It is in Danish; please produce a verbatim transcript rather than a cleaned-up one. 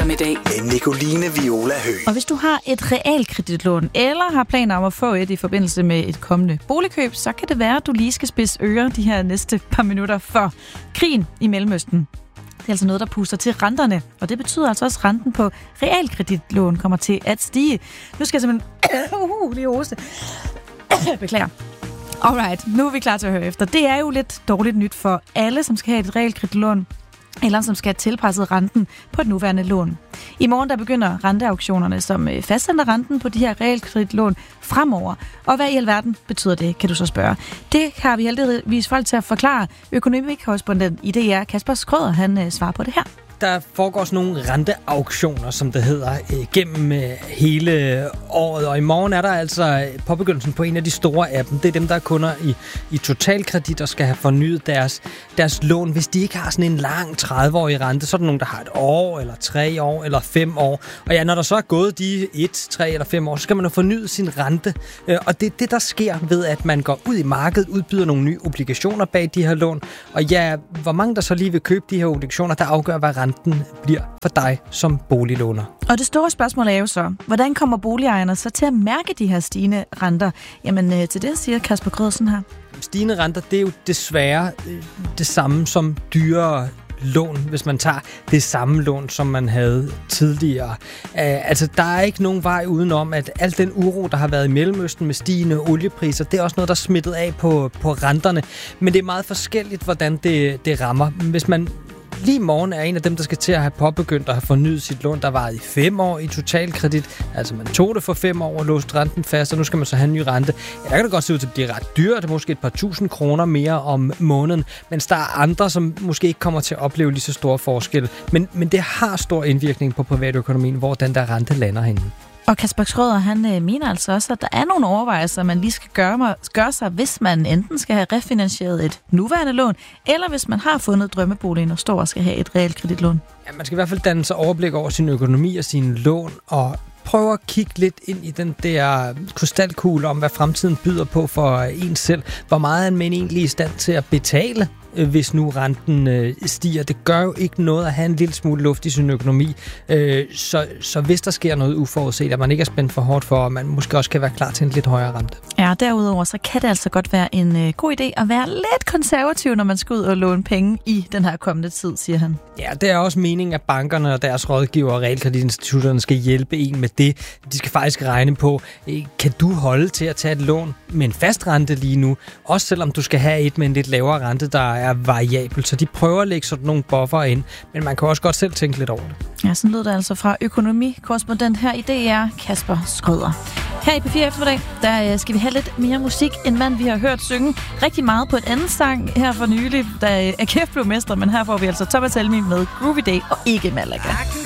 eftermiddag med Nicoline Viola Høgh. Og hvis du har et realkreditlån, eller har planer om at få et i forbindelse med et kommende boligkøb, så kan det være, at du lige skal spidse ører de her næste par minutter for krigen i Mellemøsten. Det er altså noget, der puster til renterne, og det betyder altså også, at renten på realkreditlån kommer til at stige. Nu skal jeg simpelthen uh, lige hoste. Beklager. Alright, nu er vi klar til at høre efter. Det er jo lidt dårligt nyt for alle, som skal have et realkreditlån, eller som skal have tilpasset renten på et nuværende lån. I morgen der begynder renteauktionerne, som fastsætter renten på de her realkreditlån fremover. Og hvad i alverden betyder det, kan du så spørge. Det har vi heldigvis folk til at forklare. Økonomikorrespondent i D R, Kasper Schrøder, han svarer på det her. Der foregår sådan nogle renteauktioner, som det hedder, gennem hele året. Og i morgen er der altså påbegyndelsen på en af de store af dem. Det er dem, der er kunder i, i Totalkredit og skal have fornyet deres, deres lån. Hvis de ikke har sådan en lang tredive-årig rente, så er der nogen, der har et år, eller tre år, eller fem år. Og ja, når der så er gået de et, tre eller fem år, så skal man have fornyet sin rente. Og det er det, der sker ved, at man går ud i markedet, udbyder nogle nye obligationer bag de her lån. Og ja, hvor mange der så lige vil købe de her obligationer, der afgør, hvad renten bliver for dig som boliglåner. Og det store spørgsmål er jo så, hvordan kommer boligejerne så til at mærke de her stigende renter? Jamen til det siger Kasper Schrøder her. Stigende renter, det er jo desværre det samme som dyrere lån, hvis man tager det samme lån, som man havde tidligere. Uh, altså, der er ikke nogen vej udenom, at al den uro, der har været i Mellemøsten med stigende oliepriser, det er også noget, der er smittet af på, på renterne. Men det er meget forskelligt, hvordan det, det rammer. Hvis man lige i morgen er en af dem, der skal til at have påbegyndt at have fornyet sit lån, der varede i fem år i Totalkredit. Altså man tog det for fem år og låste renten fast, og nu skal man så have en ny rente. Ja, der kan det godt se ud til at blive ret dyrt. Det er måske et par tusind kroner mere om måneden, mens der er andre, som måske ikke kommer til at opleve lige så store forskelle. Men, men det har stor indvirkning på privatøkonomien, hvor den der rente lander henne. Og Kasper Schrøder, han øh, mener altså også, at der er nogle overvejelser, man lige skal gøre, gøre sig, hvis man enten skal have refinansieret et nuværende lån, eller hvis man har fundet drømmeboligen og står og skal have et realkreditlån. Ja, man skal i hvert fald danne sig overblik over sin økonomi og sine lån, og prøve at kigge lidt ind i den der krystalkugle om, hvad fremtiden byder på for en selv. Hvor meget er man egentlig i stand til at betale, hvis nu renten øh, stiger. Det gør jo ikke noget at have en lille smule luft i sin økonomi. Øh, så, så hvis der sker noget uforudset, at man ikke er spændt for hårdt for, og man måske også kan være klar til en lidt højere rente. Ja, derudover så kan det altså godt være en øh, god idé at være lidt konservativ, når man skal ud og låne penge i den her kommende tid, siger han. Ja, det er også meningen, at bankerne og deres rådgiver og realkreditinstitutterne skal hjælpe en med det. De skal faktisk regne på, kan du holde til at tage et lån med en fast rente lige nu, også selvom du skal have et med en lidt lavere rente, der er variabel, så de prøver at lægge sådan nogle buffer ind, men man kan også godt selv tænke lidt over det. Ja, sådan lød det altså fra økonomikorrespondent her i D R, Kasper Schrøder. Her i P fire eftermiddag, der skal vi have lidt mere musik. En mand, vi har hørt synge rigtig meget på et andet sang her for nylig, da A K F blev mestre, men her får vi altså Thomas Helmig med Groovy Day og ikke Malaga.